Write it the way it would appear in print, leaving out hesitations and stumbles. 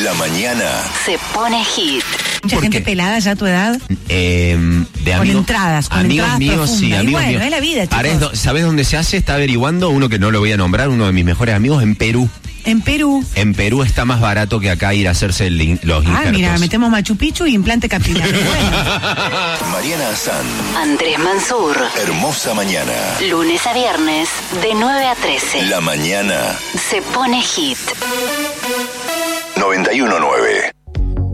La mañana se pone hit. Mucha gente pelada ya a tu edad. De Con amigos, entradas amigos míos, profundas. sí, Y amigos bueno, míos. es la vida, chicos. Ahora ¿sabes dónde se hace? Está averiguando uno que no lo voy a nombrar, uno de mis mejores amigos, en Perú. En Perú. En Perú está más barato que acá ir a hacerse los injertos. Ah, mira, metemos Machu Picchu y implante capilar. Bueno. Mariana Azán, Andrés Mansur. Hermosa Mañana. Lunes a viernes, de 9 a 13. La mañana Se pone hit. 91.9.